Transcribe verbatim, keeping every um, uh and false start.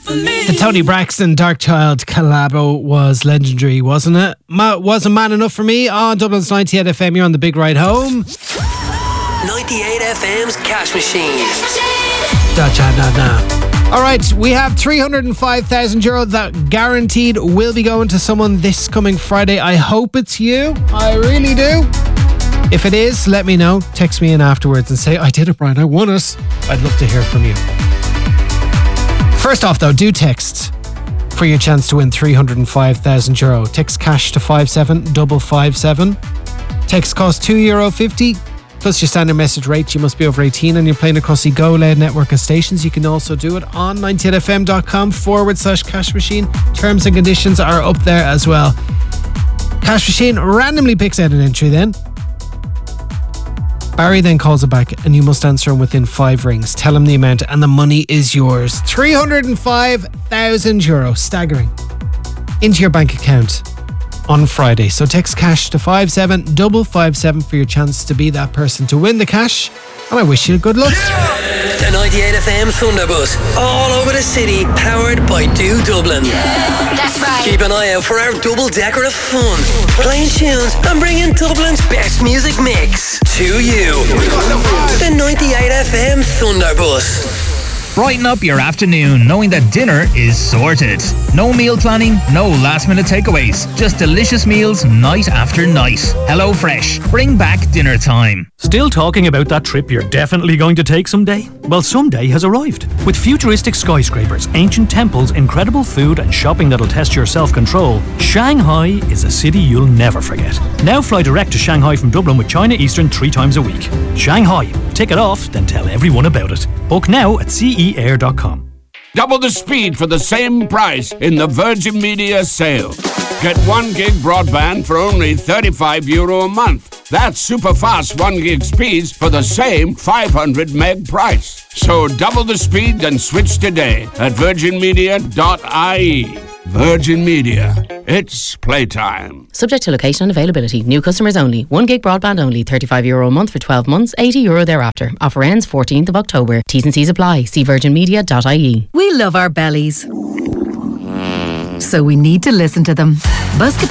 The Tony Braxton Darkchild collabo was legendary, wasn't it? Ma- wasn't Man Enough for Me on Dublin's ninety-eight F M. You're on the big ride home. ninety-eight F M's Cash Machine. Da cha da da. All right, we have three hundred five thousand euro that guaranteed will be going to someone this coming Friday. I hope it's you. I really do. If it is, let me know. Text me in afterwards and say, I did it, Brian. I won it. I'd love to hear from you. First off, though, do text for your chance to win three hundred five thousand euro. Text cash to five seven five five seven. Text costs two euro fifty. Plus your standard message rate. You must be over eighteen and you're playing across the Go Loud network of stations. You can also do it on ninety-eight f m dot com forward slash cash machine. Terms and conditions are up there as well. Cash Machine randomly picks out an entry then. Barry then calls it back and you must answer him within five rings. Tell him the amount and the money is yours. three hundred five thousand euro, staggering, into your bank account on Friday. So text cash to five seven five five seven for your chance to be that person to win the cash. And I wish you good luck. The ninety-eight F M Thunderbus, all over the city, powered by Do Dublin. That's right. Keep an eye out for our double decker of fun, playing tunes and bringing Dublin's best music mix to you. The ninety-eight F M Thunderbus. Brighten up your afternoon knowing that dinner is sorted. No meal planning, no last minute takeaways. Just delicious meals night after night. Hello Fresh. Bring back dinner time. Still talking about that trip you're definitely going to take someday? Well, someday has arrived. With futuristic skyscrapers, ancient temples, incredible food and shopping that'll test your self-control, Shanghai is a city you'll never forget. Now fly direct to Shanghai from Dublin with China Eastern three times a week. Shanghai. Tick it off, then tell everyone about it. Book now at c e air dot com. Double the speed for the same price in the Virgin Media sale. Get one gig broadband for only thirty-five euro a month. That's super fast one gig speeds for the same five hundred meg price. So double the speed and switch today at virgin media dot i e. Virgin Media. It's playtime. Subject to location and availability. New customers only. One gig broadband only. thirty-five euro a month for twelve months. eighty euro thereafter. Offer ends fourteenth of October. T's and C's apply. See virgin media dot i e. We love our bellies, so we need to listen to them. Buscapé